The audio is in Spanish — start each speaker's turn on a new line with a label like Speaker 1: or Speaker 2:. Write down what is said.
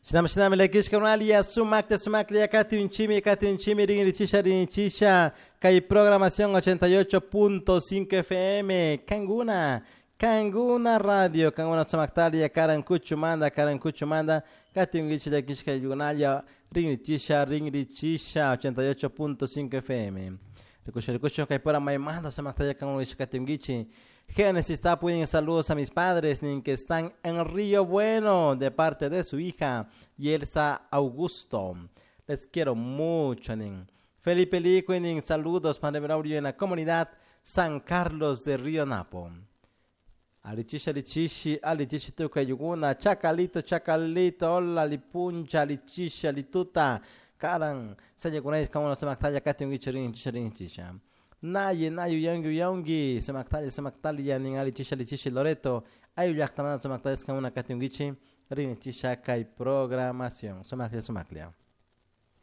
Speaker 1: Shinam lekish kanalia sumaklia katunchimi ringichisha kai programación 88.5 FM Kanguna Radio Kanguna sumaktalia karankuchumanda katungichi lekish kayunalia ringichisha 88.5 FM Recucho kai pora maimanda sumaktalia kanguna katungichi Génesis está pidiendo saludos a mis padres que están en Río Bueno de parte de su hija Yelsa Augusto. Les quiero mucho. Felipe Lico, saludos para Braulio en la comunidad San Carlos de Río Napo. Alichishi tuca yuguna, chacalito, hola lipuncha, alichisha, lituta, karan, se llegó como se mactalla catungichirin, chisha. Nayu yongi semaktalia ning alichishi Loreto ayu yaktamana semaktalia es una katungichi rin chisha kai programación semaklia